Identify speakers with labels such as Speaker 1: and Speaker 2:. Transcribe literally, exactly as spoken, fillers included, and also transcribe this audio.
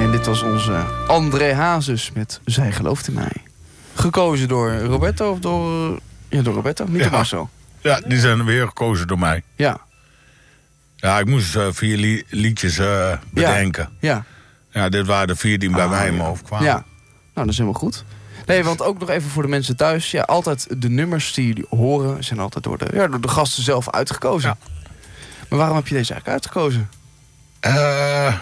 Speaker 1: En dit was onze André Hazes met Zij gelooft in mij. Gekozen door Roberto of door... Ja, door Roberto, niet
Speaker 2: Ja.
Speaker 1: door Marcel.
Speaker 2: Ja, die zijn weer gekozen door mij.
Speaker 1: Ja,
Speaker 2: Ja, ik moest uh, vier li- liedjes uh, bedenken.
Speaker 1: ja,
Speaker 2: Ja. dit waren de vier die bij
Speaker 1: Ah,
Speaker 2: mij in
Speaker 1: ja.
Speaker 2: mijn hoofd kwamen.
Speaker 1: ja. Nou, dat is helemaal goed. Nee, want ook nog even voor de mensen thuis. Ja, altijd de nummers die jullie horen zijn altijd door de, ja, door de gasten zelf uitgekozen.
Speaker 2: Ja.
Speaker 1: Maar waarom heb je deze eigenlijk uitgekozen?
Speaker 2: Uh,